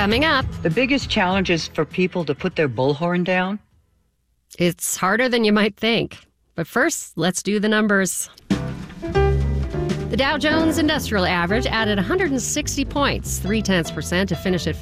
Coming up. The biggest challenge is for people to put their bullhorn down. It's harder than you might think. But first, let's do the numbers. The Dow Jones Industrial Average added 160 points, 0.3%, to finish at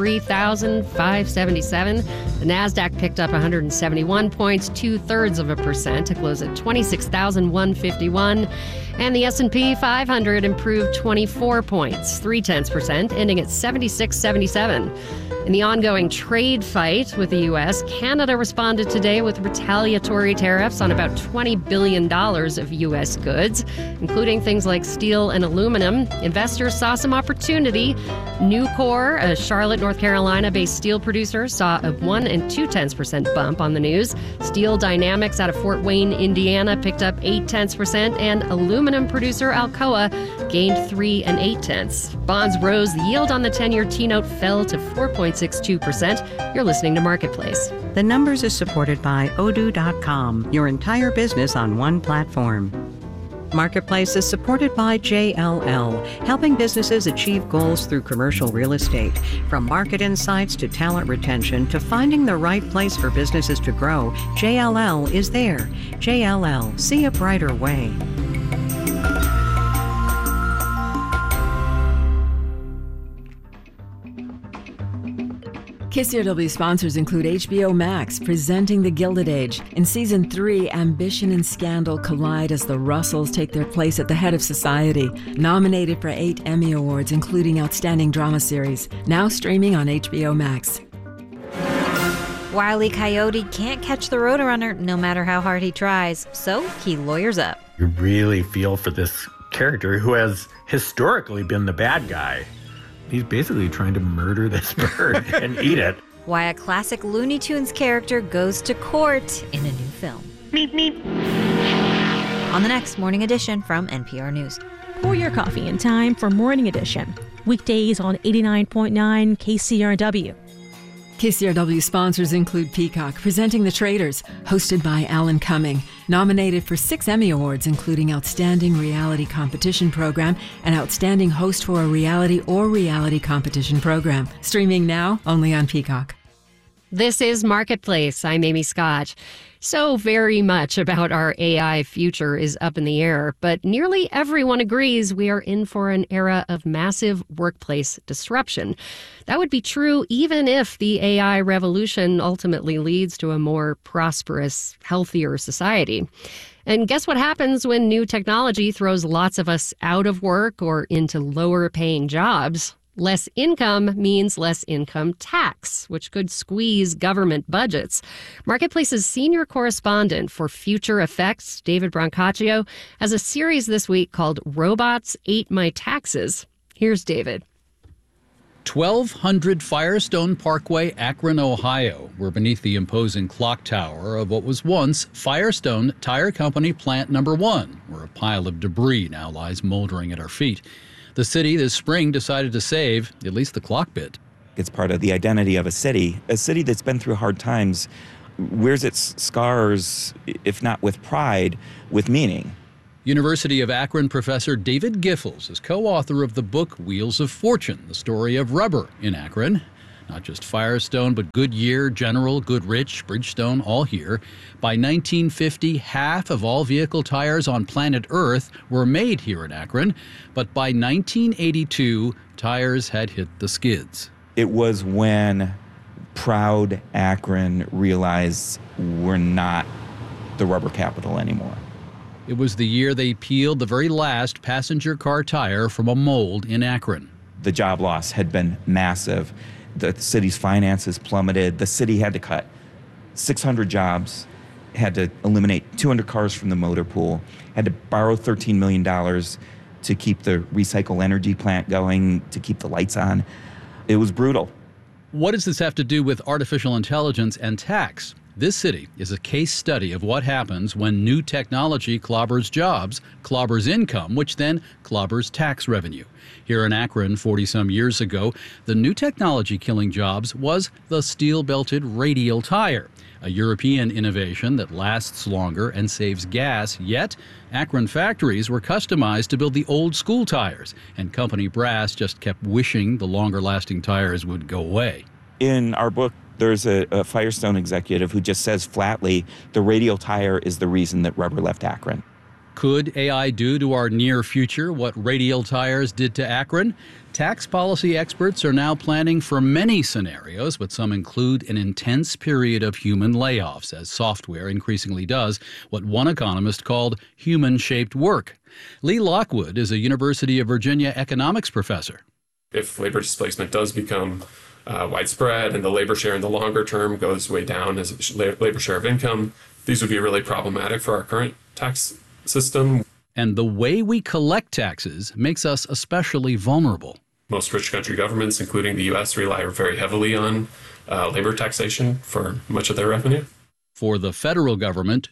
53,577. The Nasdaq picked up 171 points, 0.2%, to close at 26,151. And the S&P 500 improved 24 points, 0.3%, ending at 7677. In the ongoing trade fight with the U.S., Canada responded today with retaliatory tariffs on about $20 billion of U.S. goods, including things like steel and aluminum. Investors saw some opportunity. Nucor, a Charlotte, North Carolina-based steel producer, saw a 1.2% bump on the news. Steel Dynamics out of Fort Wayne, Indiana, picked up 0.8%, and aluminum producer Alcoa gained 3.8. Bonds rose. The yield on the 10-year T-note fell to 4.62%. You're listening to Marketplace. The Numbers is supported by Odoo.com, your entire business on one platform. Marketplace is supported by JLL, helping businesses achieve goals through commercial real estate. From market insights to talent retention to finding the right place for businesses to grow, JLL is there. JLL, see a brighter way. KCRW sponsors include HBO Max, presenting The Gilded Age. In Season 3, ambition and scandal collide as the Russells take their place at the head of society. Nominated for 8 Emmy Awards, including Outstanding Drama Series. Now streaming on HBO Max. Wile E. Coyote can't catch the Roadrunner no matter how hard he tries, so he lawyers up. You really feel for this character who has historically been the bad guy. He's basically trying to murder this bird and eat it. Why a classic Looney Tunes character goes to court in a new film. Meep, meep. On the next Morning Edition from NPR News. Pour your coffee in time for Morning Edition. Weekdays on 89.9 KCRW. KCRW sponsors include Peacock, presenting The Traitors, hosted by Alan Cumming. Nominated for 6 Emmy Awards, including Outstanding Reality Competition Program and Outstanding Host for a Reality or Reality Competition Program. Streaming now only on Peacock. This is Marketplace. I'm Amy Scott. So very much about our AI future is up in the air, but nearly everyone agrees we are in for an era of massive workplace disruption. That would be true even if the AI revolution ultimately leads to a more prosperous, healthier society. And guess what happens when new technology throws lots of us out of work or into lower paying jobs? Less income means less income tax, which could squeeze government budgets. Marketplace's senior correspondent for Future Effects, David Brancaccio, has a series this week called Robots Ate My Taxes. Here's David. 1,200 Firestone Parkway, Akron, Ohio. We're beneath the imposing clock tower of what was once Firestone Tire Company Plant Number 1, where a pile of debris now lies moldering at our feet. The city this spring decided to save at least the clock bit. It's part of the identity of a city that's been through hard times, wears its scars, if not with pride, with meaning. University of Akron professor David Giffords is co-author of the book Wheels of Fortune, the story of rubber in Akron. Not just Firestone, but Goodyear, General, Goodrich, Bridgestone, all here. By 1950, half of all vehicle tires on planet Earth were made here in Akron. But by 1982, tires had hit the skids. It was when proud Akron realized we're not the rubber capital anymore. It was the year they peeled the very last passenger car tire from a mold in Akron. The job loss had been massive. The city's finances plummeted. The city had to cut 600 jobs, had to eliminate 200 cars from the motor pool, had to borrow $13 million to keep the recycle energy plant going, to keep the lights on. It was brutal. What does this have to do with artificial intelligence and tax? This city is a case study of what happens when new technology clobbers jobs, clobbers income, which then clobbers tax revenue. Here in Akron, 40-some years ago, the new technology killing jobs was the steel-belted radial tire, a European innovation that lasts longer and saves gas, yet Akron factories were customized to build the old-school tires, and company brass just kept wishing the longer-lasting tires would go away. In our book, there's a Firestone executive who just says flatly, the radial tire is the reason that rubber left Akron. Could AI do to our near future what radial tires did to Akron? Tax policy experts are now planning for many scenarios, but some include an intense period of human layoffs, as software increasingly does what one economist called human-shaped work. Lee Lockwood is a University of Virginia economics professor. If labor displacement does become widespread and the labor share in the longer term goes way down as labor share of income, these would be really problematic for our current tax system. And the way we collect taxes makes us especially vulnerable. Most rich country governments, including the U.S., rely very heavily on labor taxation for much of their revenue. For the federal government,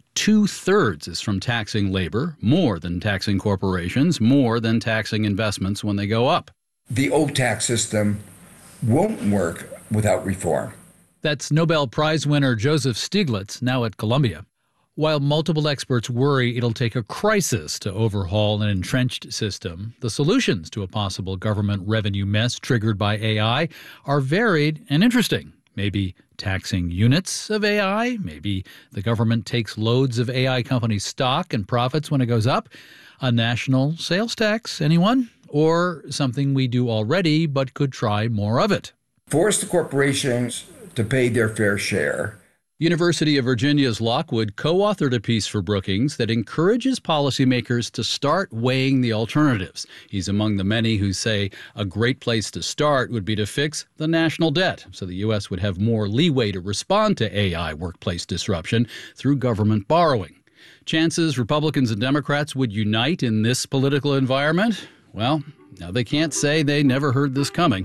2/3 is from taxing labor, more than taxing corporations, more than taxing investments when they go up. The old tax system won't work without reform. That's Nobel Prize winner Joseph Stiglitz, now at Columbia. While multiple experts worry it'll take a crisis to overhaul an entrenched system, the solutions to a possible government revenue mess triggered by AI are varied and interesting. Maybe taxing units of AI, maybe the government takes loads of AI companies' stock and profits when it goes up, a national sales tax, anyone? Or something we do already but could try more of it. Force the corporations to pay their fair share. University of Virginia's Lockwood co-authored a piece for Brookings that encourages policymakers to start weighing the alternatives. He's among the many who say a great place to start would be to fix the national debt so the U.S. would have more leeway to respond to AI workplace disruption through government borrowing. Chances Republicans and Democrats would unite in this political environment? Well, now they can't say they never heard this coming.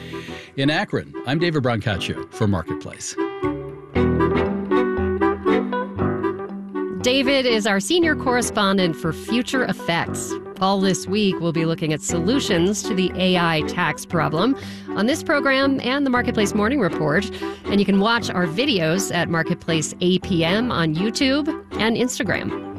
In Akron, I'm David Brancaccio for Marketplace. David is our senior correspondent for Future Effects. All this week, we'll be looking at solutions to the AI tax problem on this program and the Marketplace Morning Report. And you can watch our videos at Marketplace APM on YouTube and Instagram.